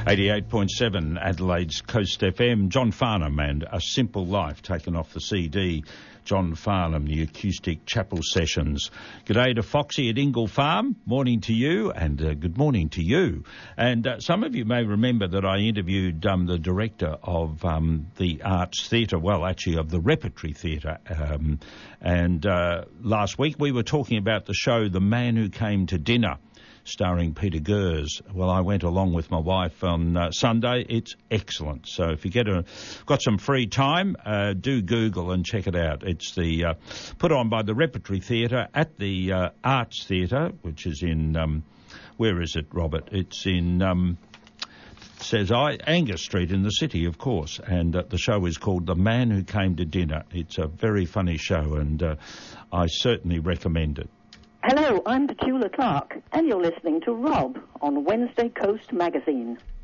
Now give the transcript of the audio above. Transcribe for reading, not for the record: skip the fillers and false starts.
88.7 Adelaide's Coast FM. John Farnham and A Simple Life, taken off the CD. John Farnham, the acoustic chapel sessions. G'day to Foxy at Ingle Farm. Morning to you, and good morning to you. And some of you may remember that I interviewed the director of the Arts Theatre, well, actually of the Repertory Theatre. And last week we were talking about the show The Man Who Came to Dinner, starring Peter Gers. Well, I went along with my wife on Sunday. It's excellent. So if you got some free time, do Google and check it out. It's the put on by the Repertory Theatre at the Arts Theatre, which is in, where is it, Robert? It's in, Angus Street in the city, of course. And the show is called The Man Who Came to Dinner. It's a very funny show, and I certainly recommend it. Hello, I'm Petula Clark, and you're listening to Rob on Wednesday Coast Magazine.